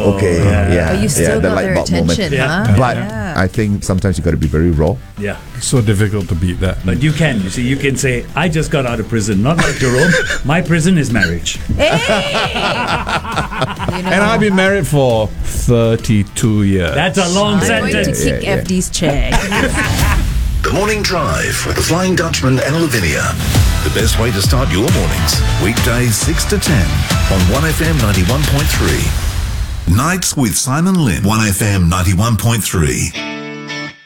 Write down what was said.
okay, yeah. But you still the got light their bulb moment. attention, Yeah. huh? But Yeah. I think sometimes you got to be very raw. Yeah. So difficult to beat that. But you can. You see, you can say, I just got out of prison. Not like Jerome. My prison is marriage. Hey! You know, And I've been married for 32 years. That's a long I'm going to sentence. kick Yeah. FD's chair. The Morning Drive with the Flying Dutchman and Lavinia. The best way to start your mornings. Weekdays 6 to 10 on 1FM 91.3. Nights with Simon Lim. 1FM 91.3.